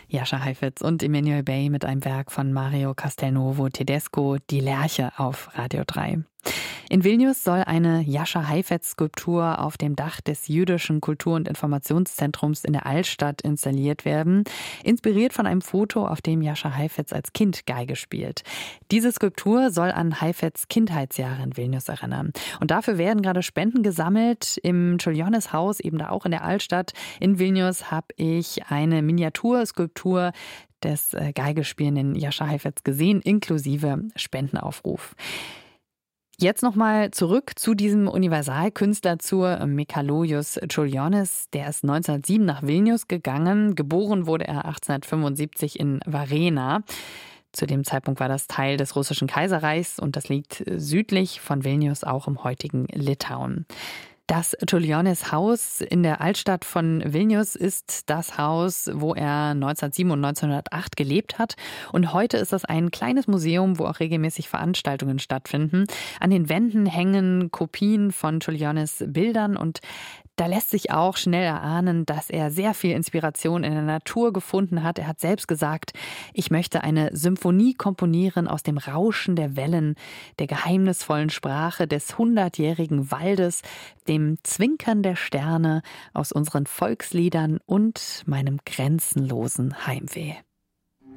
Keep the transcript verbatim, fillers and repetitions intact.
Jascha Heifetz und Emmanuel Bay mit einem Werk von Mario Castelnuovo Tedesco, Die Lerche auf Radio drei. In Vilnius soll eine Jascha Heifetz-Skulptur auf dem Dach des Jüdischen Kultur- und Informationszentrums in der Altstadt installiert werden, inspiriert von einem Foto, auf dem Jascha Heifetz als Kind Geige spielt. Diese Skulptur soll an Heifetz Kindheitsjahre in Vilnius erinnern. Und dafür werden gerade Spenden gesammelt. Im Čiurlionys-Haus, eben da auch in der Altstadt in Vilnius, habe ich eine Miniaturskulptur des Geigespielenden Jascha Heifetz gesehen, inklusive Spendenaufruf. Jetzt nochmal zurück zu diesem Universalkünstler, zu Mikalojus Čiurlionis. Der ist neunzehnhundertsieben nach Vilnius gegangen. Geboren wurde er achtzehnhundertfünfundsiebzig in Varėna. Zu dem Zeitpunkt war das Teil des russischen Kaiserreichs und das liegt südlich von Vilnius, auch im heutigen Litauen. Das Čiurlionys-Haus in der Altstadt von Vilnius ist das Haus, wo er neunzehnhundertsieben und neunzehnhundertacht gelebt hat. Und heute ist das ein kleines Museum, wo auch regelmäßig Veranstaltungen stattfinden. An den Wänden hängen Kopien von Čiurlionys Bildern und da lässt sich auch schnell erahnen, dass er sehr viel Inspiration in der Natur gefunden hat. Er hat selbst gesagt, ich möchte eine Symphonie komponieren aus dem Rauschen der Wellen, der geheimnisvollen Sprache des hundertjährigen Waldes, dem Zwinkern der Sterne, aus unseren Volksliedern und meinem grenzenlosen Heimweh.